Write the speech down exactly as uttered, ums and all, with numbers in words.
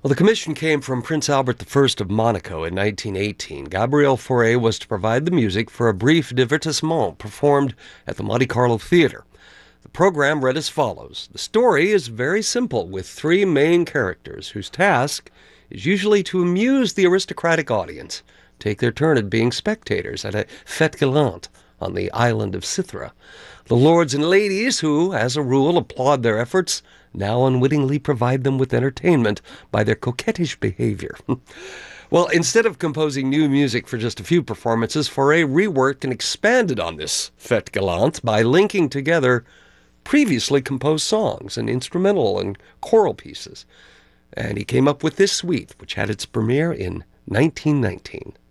Well, the commission came from Prince Albert the First of Monaco in nineteen eighteen. Gabriel Fauré was to provide the music for a brief divertissement performed at the Monte Carlo Theatre. The program read as follows. The story is very simple, with three main characters whose task is usually to amuse the aristocratic audience, take their turn at being spectators at a fête galante on the island of Cythera. The lords and ladies who, as a rule, applaud their efforts, now unwittingly provide them with entertainment by their coquettish behavior. Well, instead of composing new music for just a few performances, Fauré reworked and expanded on this fête galante by linking together previously composed songs and instrumental and choral pieces. And he came up with this suite, which had its premiere in nineteen nineteen.